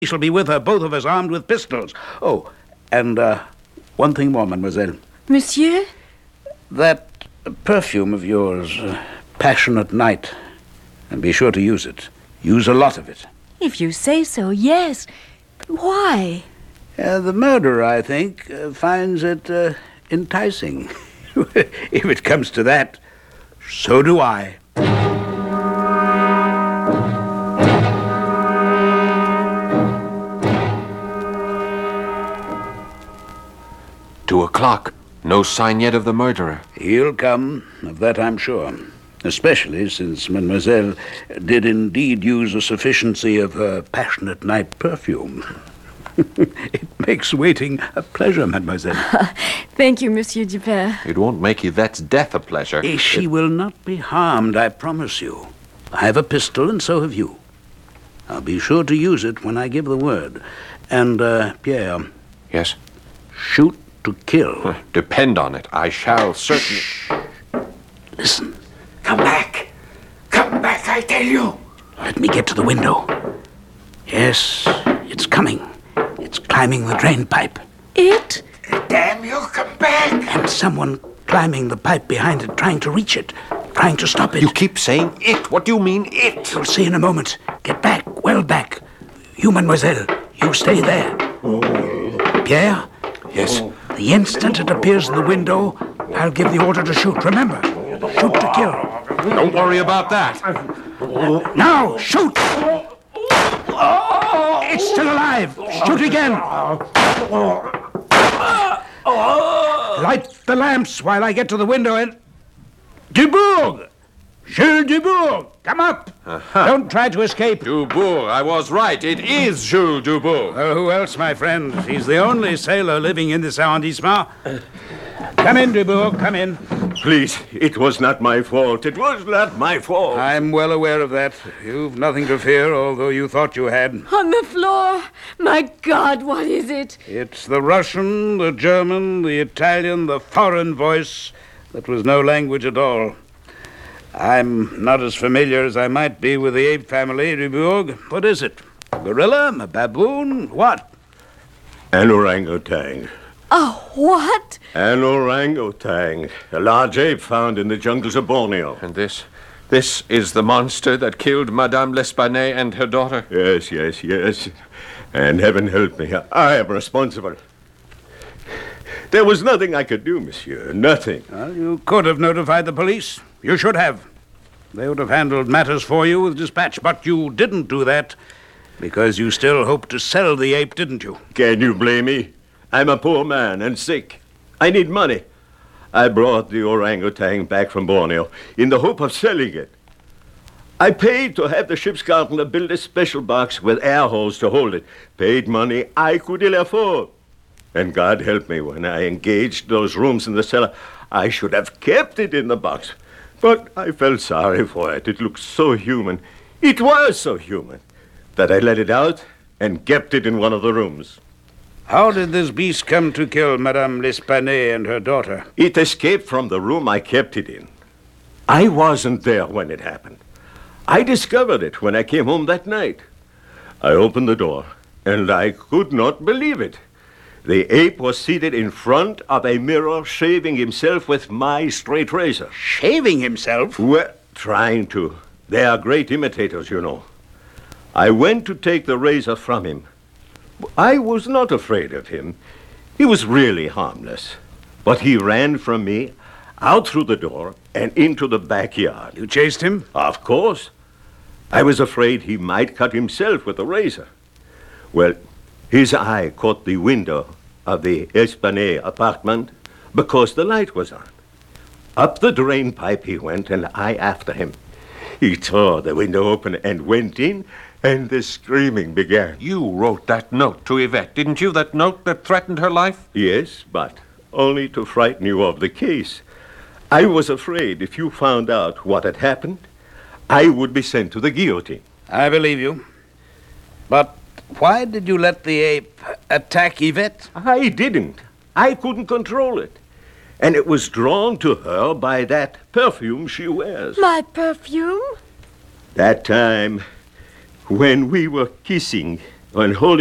We shall be with her, both of us armed with pistols. Oh, and one thing more, mademoiselle. Monsieur? That perfume of yours, Passionate Night, and be sure to use it. Use a lot of it. If you say so, yes. Why? The murderer, I think, finds it enticing. If it comes to that, so do I. 2 o'clock. No sign yet of the murderer. He'll come, of that I'm sure. Especially since mademoiselle did indeed use a sufficiency of her Passionate Night perfume. It makes waiting a pleasure, mademoiselle. Thank you, Monsieur Dupin. It won't make Yvette's death a pleasure. She will not be harmed, I promise you. I have a pistol, and so have you. I'll be sure to use it when I give the word. And, Pierre... Yes? Shoot to kill. Depend on it. I shall certainly... Shh. Listen. Come back. Come back, I tell you. Let me get to the window. Yes, it's coming. It's climbing the drain pipe. It? Damn you, come back. And someone climbing the pipe behind it, trying to reach it, trying to stop it. You keep saying it. What do you mean, it? You'll see in a moment. Get back, well back. You, mademoiselle, you stay there. Pierre? Yes? The instant it appears in the window, I'll give the order to shoot. Remember, shoot to kill. Don't worry about that. Now, shoot! It's still alive. Shoot again. Light the lamps while I get to the window and... Dubourg! Jules Dubourg, come up. Don't try to escape. Dubourg, I was right. It is Jules Dubourg. Well, who else, my friend? He's the only sailor living in this arrondissement. Come in, Dubourg, come in. Please, it was not my fault. It was not my fault. I'm well aware of that. You've nothing to fear, although you thought you had. On the floor? My God, what is it? It's the Russian, the German, the Italian, the foreign voice that was no language at all. I'm not as familiar as I might be with the ape family, Dubourg. What is it? A gorilla? A baboon? What? An orangutan. A what? An orangutan. A large ape found in the jungles of Borneo. And this is the monster that killed Madame L'Espanaye and her daughter? Yes. And heaven help me, I am responsible. There was nothing I could do, monsieur. Nothing. Well, you could have notified the police. You should have. They would have handled matters for you with dispatch. But you didn't do that because you still hoped to sell the ape, didn't you? Can you blame me? I'm a poor man and sick. I need money. I brought the orangutan back from Borneo in the hope of selling it. I paid to have the ship's gardener build a special box with air holes to hold it. Paid money I could ill afford. And God help me, when I engaged those rooms in the cellar, I should have kept it in the box. But I felt sorry for it. It looked so human. It was so human that I let it out and kept it in one of the rooms. How did this beast come to kill Madame L'Espanaye and her daughter? It escaped from the room I kept it in. I wasn't there when it happened. I discovered it when I came home that night. I opened the door, and I could not believe it. The ape was seated in front of a mirror, shaving himself with my straight razor. Shaving himself? Well, trying to. They are great imitators, you know. I went to take the razor from him. I was not afraid of him. He was really harmless. But he ran from me, out through the door, and into the backyard. You chased him? Of course. I was afraid he might cut himself with the razor. Well, his eye caught the window of the Espanaye apartment because the light was on. Up the drain pipe he went, and I after him. He tore the window open and went in, and the screaming began. You wrote that note to Yvette, didn't you? That note that threatened her life? Yes, but only to frighten you of the case. I was afraid if you found out what had happened, I would be sent to the guillotine. I believe you. But why did you let the ape attack Yvette? I didn't. I couldn't control it. And it was drawn to her by that perfume she wears. My perfume? That time, when we were kissing, and holding